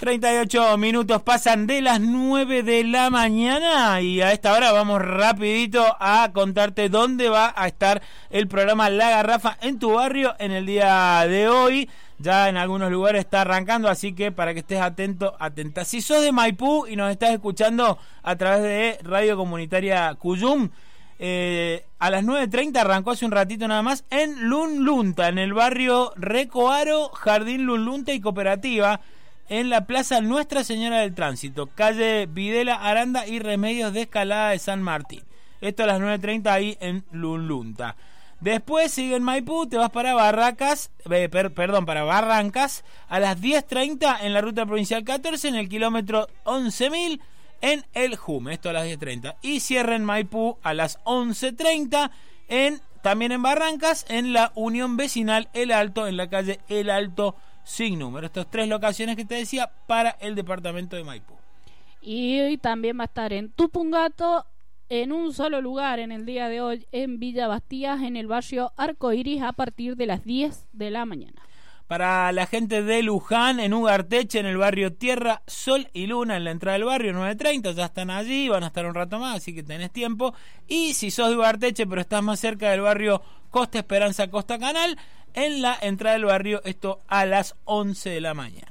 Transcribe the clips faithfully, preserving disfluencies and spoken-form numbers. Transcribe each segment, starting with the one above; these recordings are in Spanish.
treinta y ocho minutos pasan de las nueve de la mañana y a esta hora vamos rapidito a contarte dónde va a estar el programa La Garrafa en tu barrio en el día de hoy. Ya en algunos lugares está arrancando, así que para que estés atento, atenta. Si sos de Maipú y nos estás escuchando a través de Radio Comunitaria Cuyum, eh, a las nueve treinta arrancó hace un ratito nada más en Lunlunta, en el barrio Recoaro, Jardín Lunlunta y Cooperativa, en la Plaza Nuestra Señora del Tránsito, calle Videla Aranda y Remedios de Escalada de San Martín. Esto a las nueve treinta ahí en Lunlunta. Después sigue en Maipú, te vas para Barracas, eh, per, perdón, para Barrancas, a las diez treinta en la ruta provincial catorce, en el kilómetro once mil, en El Jume, esto a las diez treinta. Y cierra en Maipú a las once treinta, en, también en Barrancas, en la Unión Vecinal El Alto, en la calle El Alto, sin número. Estas tres locaciones que te decía para el departamento de Maipú. Y hoy también va a estar en Tupungato, en un solo lugar en el día de hoy, en Villa Bastías, en el barrio Arcoiris, a partir de las diez de la mañana. Para la gente de Luján, en Ugarteche, en el barrio Tierra, Sol y Luna, en la entrada del barrio, nueve treinta, ya están allí, van a estar un rato más, así que tenés tiempo. Y si sos de Ugarteche, pero estás más cerca del barrio Costa Esperanza, Costa Canal, en la entrada del barrio, esto a las once de la mañana.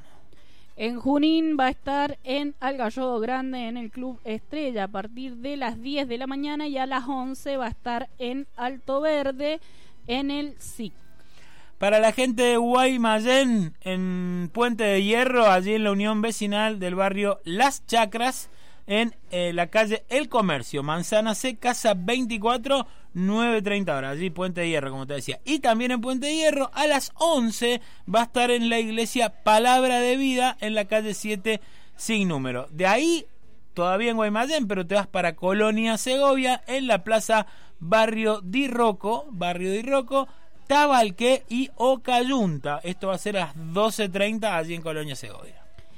En Junín va a estar en Algallodo Grande, en el Club Estrella, a partir de las diez de la mañana, y a las once va a estar en Alto Verde, en el S I C. Para la gente de Guaymallén, en Puente de Hierro, allí en la Unión Vecinal del barrio Las Chacras, en eh, la calle El Comercio, Manzana C, casa veinticuatro, nueve treinta horas, allí Puente de Hierro, como te decía. Y también en Puente de Hierro, a las once, va a estar en la iglesia Palabra de Vida, en la calle siete, sin número. De ahí, todavía en Guaymallén, pero te vas para Colonia Segovia, en la plaza Barrio Di Rocco, Barrio Di Rocco, Tabalqué y Ocayunta. Esto va a ser a las doce treinta, allí en Colonia Segovia.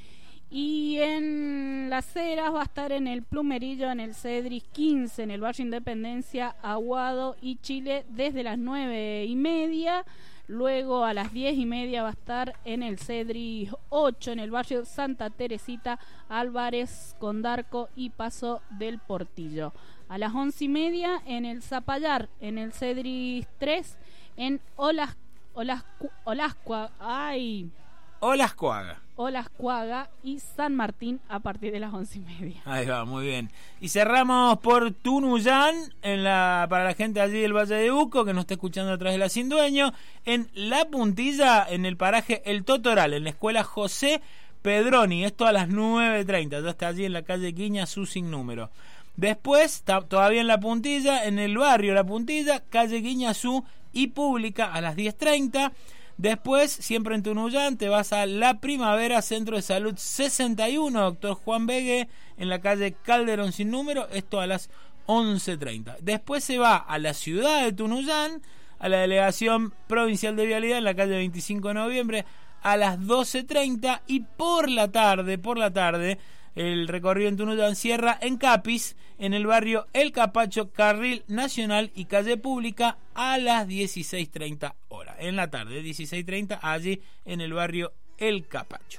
Y en Las Heras va a estar en el Plumerillo, en el Cedris quince, en el barrio Independencia, Aguado y Chile, desde las nueve y media. Luego a las diez y media va a estar en el Cedris ocho, en el barrio Santa Teresita, Álvarez, Condarco y Paso del Portillo. A las once y media en el Zapallar, en el Cedris tres, en Olas, Olascu, Olascua, ay... Olascuaga. Olascuaga y San Martín, a partir de las once y media. Ahí va, muy bien. Y cerramos por Tunuyán, en la, para la gente allí del Valle de Uco, que nos está escuchando a través de la Sin Dueño. En La Puntilla, en el paraje El Totoral, en la escuela José Pedroni. Esto a las nueve treinta. Ya está allí en la calle Guiñazú, sin número. Después, ta, todavía en La Puntilla, en el barrio La Puntilla, calle Guiñazú y Pública, a las diez treinta. Después, siempre en Tunuyán, te vas a La Primavera, Centro de Salud sesenta y uno, Doctor Juan Begue, en la calle Calderón sin número, esto a las once treinta. Después se va a la ciudad de Tunuyán, a la Delegación Provincial de Vialidad, en la calle veinticinco de noviembre, a las doce treinta. Y por la tarde, por la tarde, el recorrido en Tunuyán cierra en Capis, en el barrio El Capacho, Carril Nacional y Calle Pública, a las dieciséis treinta horas. En la tarde, dieciséis treinta, allí en el barrio El Capacho.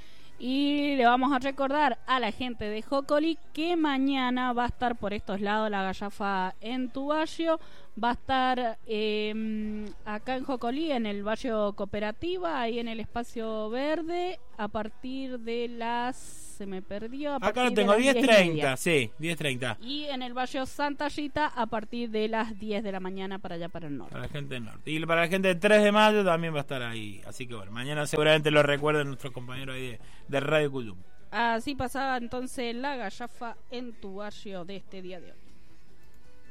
Y le vamos a recordar a la gente de Jocolí que mañana va a estar por estos lados la Garrafa en tu barrio. Va a estar eh, acá en Jocolí, en el barrio Cooperativa, ahí en el espacio verde, a partir de las... se me perdió. A acá lo tengo, diez treinta, sí, diez treinta. Y en el barrio Santa Rita, a partir de las diez de la mañana, para allá, para el norte. Para la gente del norte. Y para la gente del tres de mayo también va a estar ahí. Así que bueno, mañana seguramente lo recuerden nuestros compañeros ahí de, de Radio Cuyum. Así pasaba entonces la Garrafa en tu barrio de este día de hoy.